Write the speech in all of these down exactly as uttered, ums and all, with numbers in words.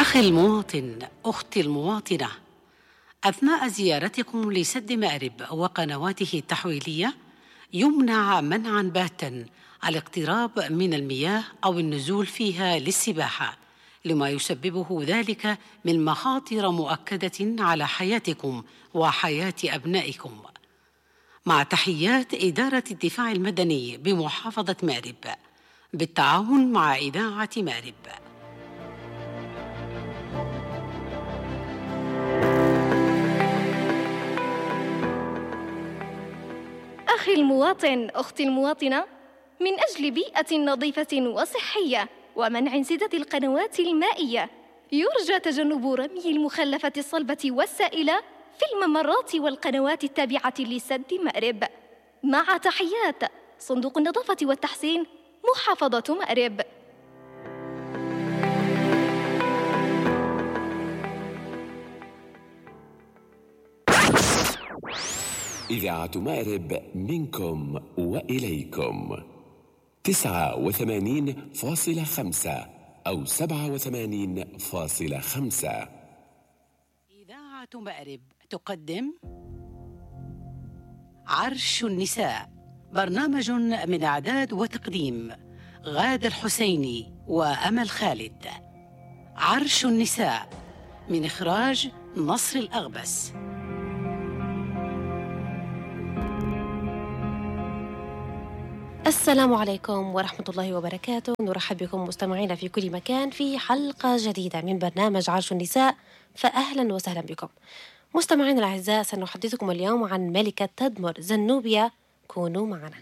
أخي المواطن، أختي المواطنة، أثناء زيارتكم لسد مأرب وقنواته التحويلية يمنع منعاً باتا الاقتراب من المياه أو النزول فيها للسباحة، لما يسببه ذلك من مخاطر مؤكدة على حياتكم وحياة أبنائكم. مع تحيات إدارة الدفاع المدني بمحافظة مأرب بالتعاون مع إذاعة مأرب. أخي المواطن، أختي المواطنة، من أجل بيئة نظيفة وصحية ومنع انسداد القنوات المائية يرجى تجنب رمي المخلفات الصلبة والسائلة في الممرات والقنوات التابعة لسد مأرب. مع تحيات صندوق النظافة والتحسين، محافظة مأرب. إذاعة مأرب منكم وإليكم تسعة وثمانين فاصلة خمسة أو سبعة وثمانين فاصلة خمسة. إذاعة مأرب تقدم عرش النساء، برنامج من إعداد وتقديم غادة الحسيني وأمل خالد. عرش النساء من إخراج نصر الأغبس. السلام عليكم ورحمة الله وبركاته. نرحب بكم مستمعينا في كل مكان في حلقة جديدة من برنامج عرش النساء، فأهلا وسهلا بكم مستمعينا الأعزاء. سنحدثكم اليوم عن ملكة تدمر زنوبيا، كونوا معنا.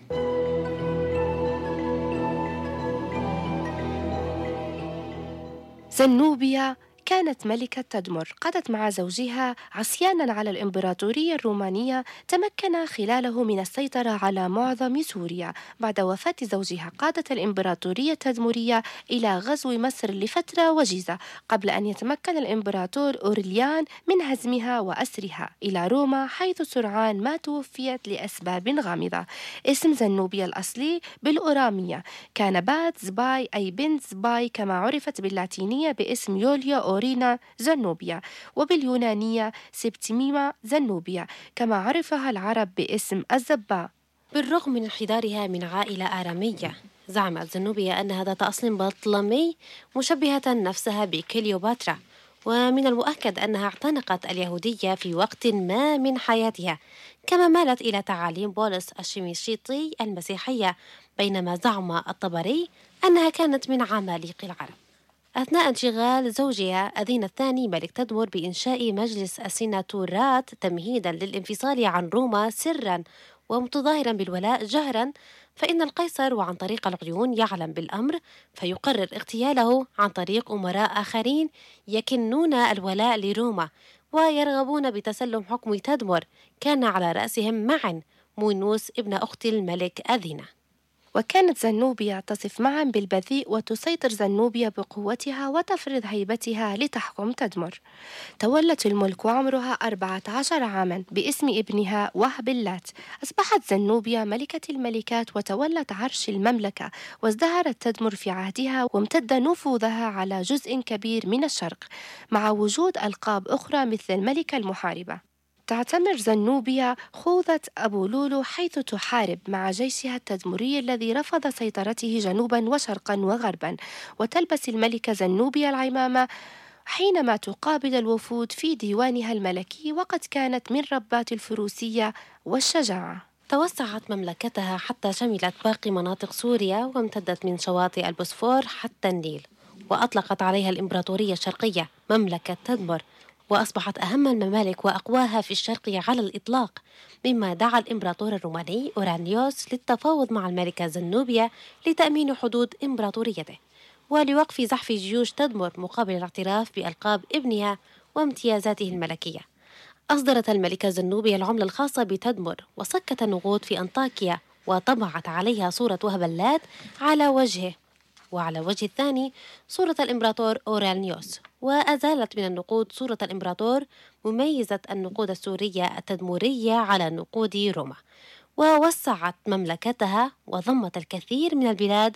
زنوبيا كانت ملكة تدمر قضت مع زوجها عصيانا على الإمبراطورية الرومانية، تمكن خلاله من السيطرة على معظم سوريا. بعد وفاة زوجها قادت الإمبراطورية التدمرية إلى غزو مصر لفترة وجيزة، قبل أن يتمكن الإمبراطور أورليان من هزمها وأسرها إلى روما، حيث سرعان ما توفيت لأسباب غامضة. اسم زنوبيا الأصلي بالأورامية كان بات زباي، أي بنت زباي، كما عرفت باللاتينية باسم يوليا أورينا زنوبيا، وباليونانية سبتيميما زنوبيا، كما عرفها العرب باسم الزبا. بالرغم من انحدارها من عائلة آرامية، زعمت زنوبيا أنها ذات أصل بطلمي مشبهة نفسها بكليوباترا، ومن المؤكد أنها اعتنقت اليهودية في وقت ما من حياتها، كما مالت إلى تعاليم بولس الشميشيطي المسيحية، بينما زعم الطبري أنها كانت من عماليق العرب. أثناء انشغال زوجها أذين الثاني ملك تدمر بإنشاء مجلس السيناتورات تمهيداً للانفصال عن روما سراً ومتظاهراً بالولاء جهراً، فإن القيصر وعن طريق العيون يعلم بالأمر، فيقرر اغتياله عن طريق أمراء آخرين يكنون الولاء لروما ويرغبون بتسلم حكم تدمر، كان على رأسهم معا مونوس ابن أخت الملك أذينة. وكانت زنوبيا تصف معا بالبذيء، وتسيطر زنوبيا بقوتها وتفرض هيبتها لتحكم تدمر. تولت الملك وعمرها أربعة عشر عاما باسم ابنها وهب اللات. أصبحت زنوبيا ملكة الملكات وتولت عرش المملكة، وازدهرت تدمر في عهدها وامتد نفوذها على جزء كبير من الشرق، مع وجود ألقاب أخرى مثل الملكة المحاربة. تعتمر زنوبيا خوذة أبو لولو، حيث تحارب مع جيشها التدمري الذي رفض سيطرته جنوبا وشرقا وغربا، وتلبس الملكة زنوبيا العمامة حينما تقابل الوفود في ديوانها الملكي، وقد كانت من ربات الفروسية والشجاعة. توسعت مملكتها حتى شملت باقي مناطق سوريا، وامتدت من شواطئ البوسفور حتى النيل، وأطلقت عليها الإمبراطورية الشرقية مملكة تدمر، وأصبحت أهم الممالك وأقواها في الشرق على الإطلاق، مما دعا الإمبراطور الروماني أورانيوس للتفاوض مع الملكة زنوبيا لتأمين حدود إمبراطوريته، ولوقف زحف جيوش تدمر مقابل الاعتراف بألقاب ابنها وامتيازاته الملكية. أصدرت الملكة زنوبيا العملة الخاصة بتدمر، وسكت النقود في أنطاكيا، وطبعت عليها صورة وهب اللات على وجهه، وعلى وجه الثاني صورة الإمبراطور أورانيوس، وأزالت من النقود صورة الإمبراطور، مميزة النقود السورية التدمرية على نقود روما، ووسعت مملكتها وضمت الكثير من البلاد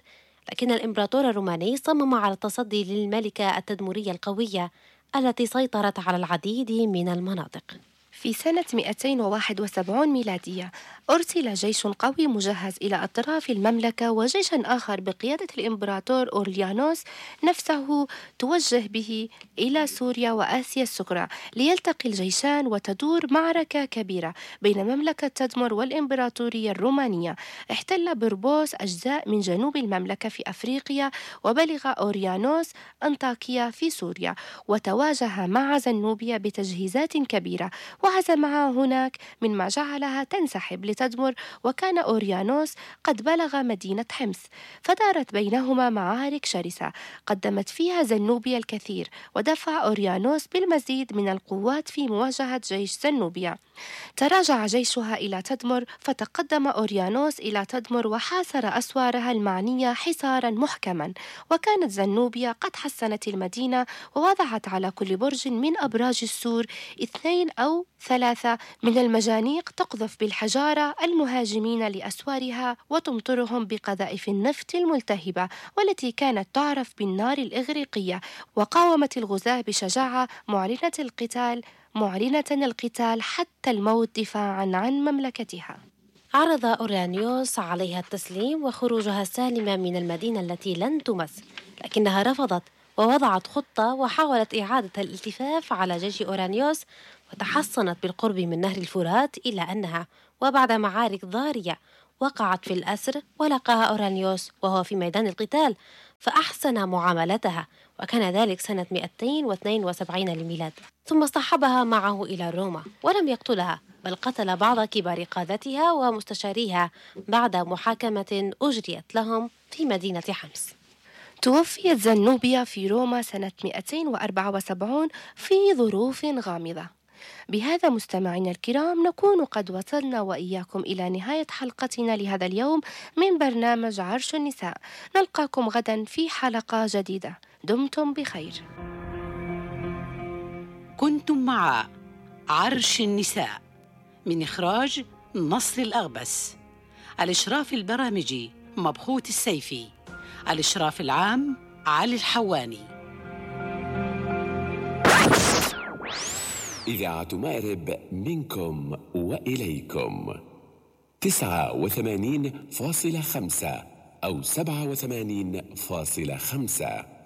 لكن الإمبراطور الروماني صمم على التصدي للملكة التدمرية القوية التي سيطرت على العديد من المناطق. في سنة مئتين وواحد وسبعين ميلادية أرسل جيش قوي مجهز إلى أطراف المملكة، وجيش آخر بقيادة الإمبراطور أورليانوس نفسه توجه به إلى سوريا وآسيا الصغرى، ليلتقي الجيشان وتدور معركة كبيرة بين مملكة تدمر والإمبراطورية الرومانية. احتل بربوس أجزاء من جنوب المملكة في أفريقيا، وبلغ أوريانوس أنطاكيا في سوريا، وتواجه مع زنوبيا بتجهيزات كبيرة وهزمها هناك، مما جعلها تنسحب لتدمر. وكان أوريانوس قد بلغ مدينة حمص، فدارت بينهما معارك شرسة قدمت فيها زنوبيا الكثير، ودفع أوريانوس بالمزيد من القوات في مواجهة جيش زنوبيا. تراجع جيشها إلى تدمر، فتقدم أوريانوس إلى تدمر وحاصر أسوارها المعنية حصارا محكما. وكانت زنوبيا قد حسنت المدينة، ووضعت على كل برج من أبراج السور اثنين أو ثلاثة من المجانيق تقذف بالحجارة المهاجمين لأسوارها، وتمطرهم بقذائف النفط الملتهبة والتي كانت تعرف بالنار الإغريقية. وقاومت الغزاة بشجاعة معلنة القتال معلنة القتال حتى الموت دفاعا عن مملكتها. عرض أورانيوس عليها التسليم وخروجها سالمة من المدينة التي لن تمس، لكنها رفضت ووضعت خطة وحاولت إعادة الالتفاف على جيش أورانيوس، وتحصنت بالقرب من نهر الفرات، إلى أنها وبعد معارك ضارية وقعت في الأسر، ولقاها أورانيوس وهو في ميدان القتال فأحسن معاملتها، وكان ذلك سنة مئتين واثنين وسبعين للميلاد. ثم اصطحبها معه إلى روما ولم يقتلها، بل قتل بعض كبار قادتها ومستشاريها بعد محاكمة أجريت لهم في مدينة حمص. توفيت زنوبيا في روما سنة مئتين وأربعة وسبعين في ظروف غامضة. بهذا مستمعينا الكرام نكون قد وصلنا وإياكم إلى نهاية حلقتنا لهذا اليوم من برنامج عرش النساء. نلقاكم غدا في حلقة جديدة. دمتم بخير. كنتم مع عرش النساء من إخراج نصر الأغبس. الإشراف البرامجي مبخوت السيفي. الإشراف العام علي الحواني. إذاعة مأرب منكم وإليكم تسعة وثمانين فاصلة خمسة أو سبعة وثمانين فاصلة خمسة.